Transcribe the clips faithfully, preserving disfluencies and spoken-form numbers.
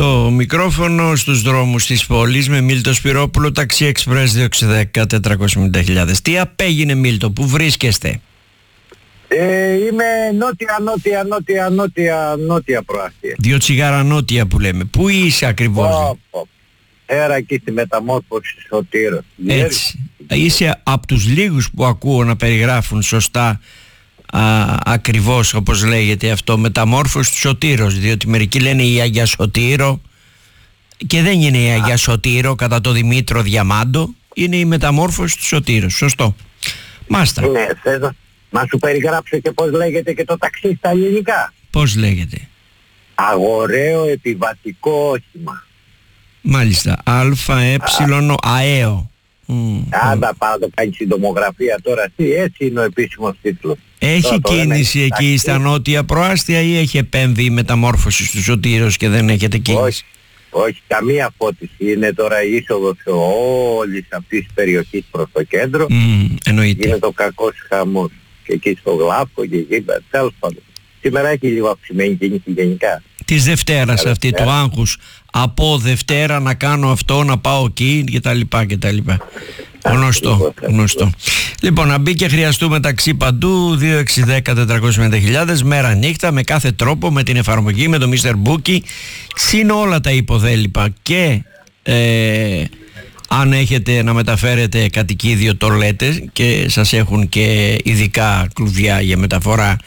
Στο μικρόφωνο στους δρόμους της πόλης με Μίλτο Σπυρόπουλο, Ταξί Εξπρές δύο έξι ένα μηδέν τετρακόσια εβδομήντα χιλιάδες. Τι απέγινε, Μίλτο, πού βρίσκεστε? Ε, είμαι νότια, νότια, νότια, νότια, νότια προάστια. Δύο τσιγάρα νότια που λέμε. Πού είσαι ακριβώς? Oh, oh. Έρα εκεί στη μεταμόρφωση Σωτήρος. Έτσι. Είσαι από τους λίγους που ακούω να περιγράφουν σωστά α, ακριβώς όπως λέγεται αυτό, μεταμόρφωση του Σωτήρος, διότι μερικοί λένε η Αγία Σωτήρο και δεν είναι η Αγία Σωτήρο κατά το Δημήτρο Διαμάντο, είναι η μεταμόρφωση του Σωτήρος. Σωστό. Μάστα. Ναι, θες να σου περιγράψω και πώς λέγεται και το ταξί στα ελληνικά? Πώς λέγεται? Αγοραίο επιβατικό όχημα. Μάλιστα. Α, ε, αέο. Άντα mm. Πάντα κάνει συντομογραφία τώρα. Τι, έτσι είναι ο επίσημος τίτλος. Έχει τώρα, κίνηση εκεί ταξί στα νότια προάστια ή έχει επέμβει η Μεταμόρφωση του Σωτήρος και δεν έχετε κίνηση? Όχι, όχι, καμία φώτιση. Είναι τώρα η είσοδος όλης αυτής της περιοχής προς το κέντρο. Mm, εννοείται. Είναι το κακός χαμός. Και εκεί στο Γλάφκο και εκεί, τέλος πάντων. Σήμερα έχει λίγο αυξημένη κίνηση γενικά. Της Δευτέρας Καλώς αυτή του άγχους, από Δευτέρα να κάνω αυτό, να πάω εκεί και τα λοιπά και τα λοιπά. Γνωστό, γνωστό. Λοιπόν, να μπει και χρειαστούμε ταξί παντού, δύο έξι ένα μηδέν τετρακόσια εβδομήντα χιλιάδες, μέρα νύχτα, με κάθε τρόπο, με την εφαρμογή, με το μίστερ Bookie, συν όλα τα υποδέλυπα και ε, αν έχετε να μεταφέρετε κατοικίδιο τολέτες και σας έχουν και ειδικά κλουβιά για μεταφορά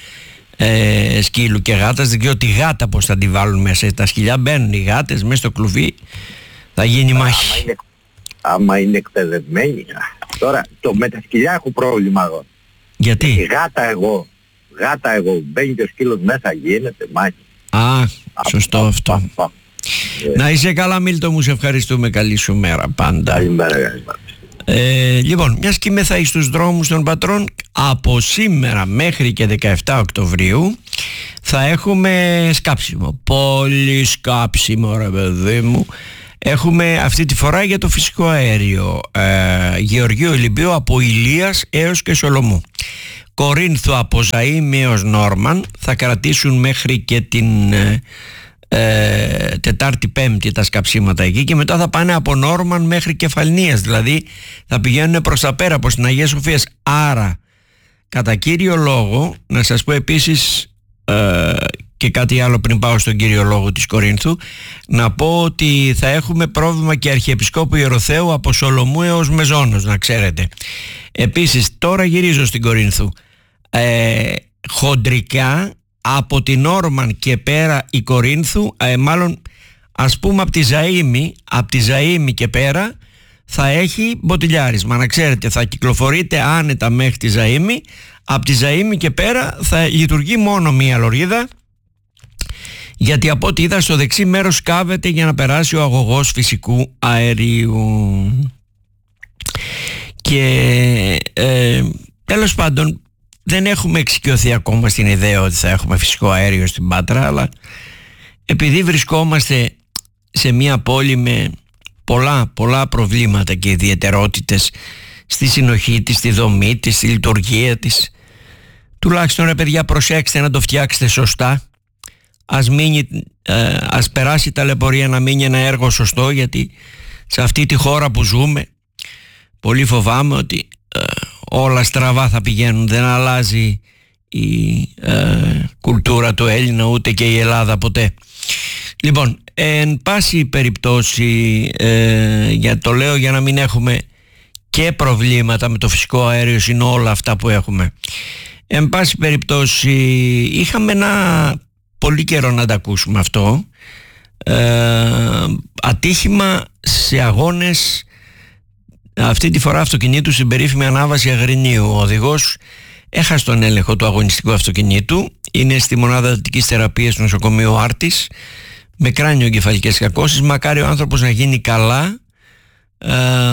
Ε, σκύλου και γάτας, δεν ξέρω τη γάτα πως θα τη βάλουν μέσα. Τα σκυλιά μπαίνουν, οι γάτες μέσα στο κλουβί, θα γίνει μάχη. Άμα είναι, άμα είναι εκπαιδευμένοι. Τώρα το με τα σκυλιά έχω πρόβλημα εγώ. Γιατί? Η γάτα εγώ, γάτα εγώ, μπαίνει και ο σκύλος μέσα, γίνεται μάχη. Α, σωστό α, αυτό. α, α. Να είσαι καλά, Μίλτο μου, σε ευχαριστούμε, καλή σου μέρα πάντα. Καλημέρα, καλημέρα. Ε, λοιπόν, μιας και είμαι θα στους δρόμους των πατρών, από σήμερα μέχρι και δεκαεφτά Οκτωβρίου θα έχουμε σκάψιμο, πολύ σκάψιμο ρε παιδί μου. Έχουμε αυτή τη φορά για το φυσικό αέριο, ε, Γεωργίου Ολυμπίου από Ηλίας έως και Σολομού. Κορίνθου από Ζαΐμι έως Νόρμαν θα κρατήσουν μέχρι και την ε, Ε, Τετάρτη Πέμπτη τα σκαψίματα εκεί και μετά θα πάνε από Νόρμαν μέχρι Κεφαλνίας, δηλαδή θα πηγαίνουν προς τα πέρα προς την Αγία Σοφίας. Άρα κατά κύριο λόγο, να σας πω επίσης ε, και κάτι άλλο πριν πάω στον κύριο λόγο της Κορίνθου, να πω ότι θα έχουμε πρόβλημα και Αρχιεπισκόπου Ιεροθέου από Σολομού έως Μεζόνος, να ξέρετε. Επίσης τώρα γυρίζω στην Κορίνθου, ε, χοντρικά από την Όρμαν και πέρα η Κορίνθου, ε, μάλλον ας πούμε από τη Ζαΐμι, από τη Ζαΐμι και πέρα θα έχει μποτιλιάρισμα, να ξέρετε, θα κυκλοφορείτε άνετα μέχρι τη Ζαΐμι, από τη Ζαΐμι και πέρα θα λειτουργεί μόνο μία λωρίδα, γιατί από ό,τι είδα στο δεξί μέρος σκάβεται για να περάσει ο αγωγός φυσικού αερίου. Και ε, τέλος πάντων δεν έχουμε εξοικειωθεί ακόμα στην ιδέα ότι θα έχουμε φυσικό αέριο στην Πάτρα, αλλά επειδή βρισκόμαστε σε μια πόλη με πολλά πολλά προβλήματα και ιδιαιτερότητες στη συνοχή της, στη δομή της, στη λειτουργία της, τουλάχιστον ρε παιδιά προσέξτε να το φτιάξετε σωστά, ας, μείνει, ε, ας περάσει η ταλαιπωρία να μείνει ένα έργο σωστό, γιατί σε αυτή τη χώρα που ζούμε πολύ φοβάμαι ότι ε, όλα στραβά θα πηγαίνουν, δεν αλλάζει η ε, κουλτούρα του Έλληνα ούτε και η Ελλάδα ποτέ. Λοιπόν, εν πάση περιπτώσει, ε, για το λέω για να μην έχουμε και προβλήματα με το φυσικό αέριο, είναι όλα αυτά που έχουμε. Εν πάση περιπτώσει είχαμε ένα πολύ καιρό να τα ακούσουμε αυτό, ε, ατύχημα σε αγώνες αυτή τη φορά αυτοκινήτου στην περίφημη ανάβαση Αγρινίου. Ο οδηγός έχασε τον έλεγχο του αγωνιστικού αυτοκινήτου, είναι στη μονάδα δυτικής θεραπείας του νοσοκομείου Άρτης με κράνιο εγκεφαλικές κακώσεις. Μακάρι ο άνθρωπος να γίνει καλά ε,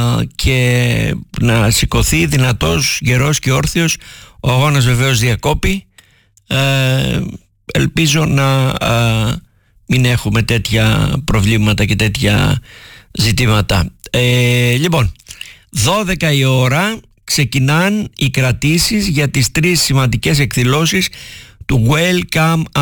και να σηκωθεί δυνατός, γερός και όρθιος. Ο αγώνας βεβαίως διακόπη. ε, ελπίζω να ε, μην έχουμε τέτοια προβλήματα και τέτοια ζητήματα. ε, λοιπόν δώδεκα η ώρα ξεκινάν οι κρατήσεις για τις τρεις σημαντικές εκδηλώσεις του Welcome Up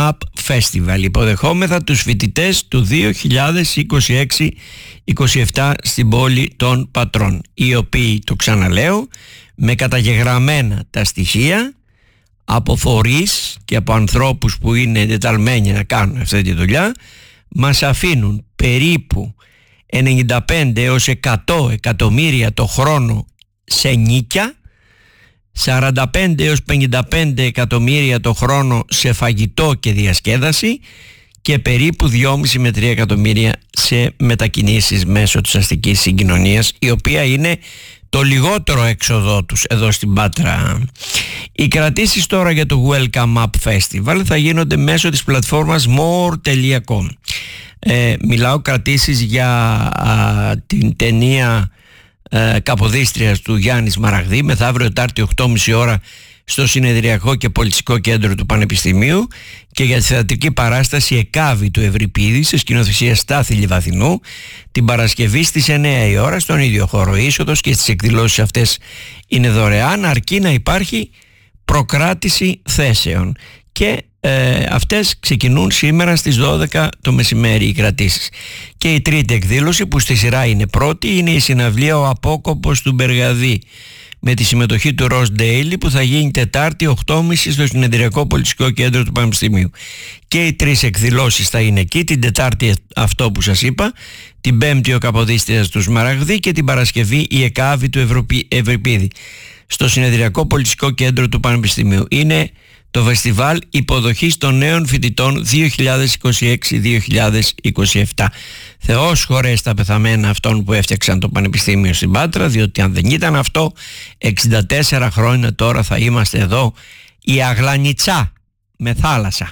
Festival. Υποδεχόμεθα τους φοιτητές του δύο χιλιάδες είκοσι έξι είκοσι επτά στην πόλη των Πατρών, οι οποίοι, το ξαναλέω, με καταγεγραμμένα τα στοιχεία από φορείς και από ανθρώπους που είναι εντεταλμένοι να κάνουν αυτή τη δουλειά, μας αφήνουν περίπου ενενήντα πέντε έως εκατό εκατομμύρια το χρόνο σε νίκια, σαράντα πέντε έως πενήντα πέντε εκατομμύρια το χρόνο σε φαγητό και διασκέδαση και περίπου δυόμισι με τρία εκατομμύρια σε μετακινήσεις μέσω της αστικής συγκοινωνίας, η οποία είναι το λιγότερο έξοδό τους εδώ στην Πάτρα. Οι κρατήσεις τώρα για το Welcome Up Festival θα γίνονται μέσω της πλατφόρμας more τελεία com. Ε, μιλάω κρατήσεις για α, την ταινία ε, Καποδίστριας του Γιάννη Σμαραγδί, μεθαύριο Τάρτη οκτώ και μισή ώρα στο Συνεδριακό και Πολιτιστικό Κέντρο του Πανεπιστημίου, και για τη θεατρική παράσταση Εκάβη του Ευρυπίδη σε σκηνοθεσία Στάθη Λιβαθινού την Παρασκευή στις εννιά η ώρα στον ίδιο χώρο. Η είσοδος και στις εκδηλώσεις αυτές είναι δωρεάν, αρκεί να υπάρχει προκράτηση θέσεων, και ε, αυτές ξεκινούν σήμερα στις δώδεκα το μεσημέρι οι κρατήσεις. Και η τρίτη εκδήλωση, που στη σειρά είναι πρώτη, είναι η συναυλία Ο Απόκοπος του Μπεργαδί, με τη συμμετοχή του Ροζ Ντέιλι, που θα γίνει Τετάρτη οκτώ και μισή στο Συνεδριακό Πολιτιστικό Κέντρο του Πανεπιστημίου. Και οι τρεις εκδηλώσεις θα είναι εκεί, την Τετάρτη αυτό που σας είπα, την Πέμπτη ο Καποδίστριας του Σμαραγδί και την Παρασκευή η Εκάβη του Ευρυπίδη στο Συνεδριακό Πολιτιστικό Κέντρο του Πανεπιστημίου. Είναι το φεστιβάλ υποδοχής των νέων φοιτητών δύο χιλιάδες είκοσι έξι δύο χιλιάδες είκοσι επτά. Θεός χωρές τα πεθαμένα αυτών που έφτιαξαν το Πανεπιστήμιο στην Πάτρα, διότι αν δεν ήταν αυτό, εξήντα τέσσερα χρόνια τώρα θα είμαστε εδώ η Αγλανιτσά με θάλασσα.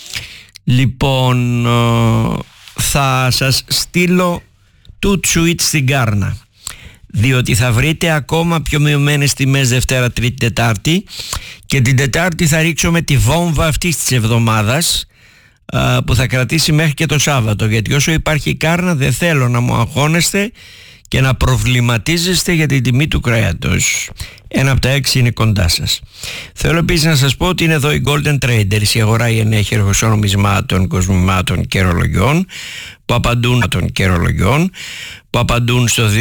Λοιπόν, θα σας στείλω του Τσουίτ στην Κάρνα, διότι θα βρείτε ακόμα πιο μειωμένες τιμές Δευτέρα, Τρίτη, Τετάρτη, και την Τετάρτη θα ρίξω με τη βόμβα αυτής της εβδομάδας, α, που θα κρατήσει μέχρι και το Σάββατο, γιατί όσο υπάρχει η Κάρνα δεν θέλω να μου αγχώνεστε και να προβληματίζεστε για την τιμή του κρέατος. Ένα από τα έξι είναι κοντά σας. Θέλω επίσης να σας πω ότι είναι εδώ η Golden Traders, η αγορά η ενέχειργος νομισμάτων, κοσμημάτων και ρολογιών που απαντούν, των και ρολογιών, που απαντούν στο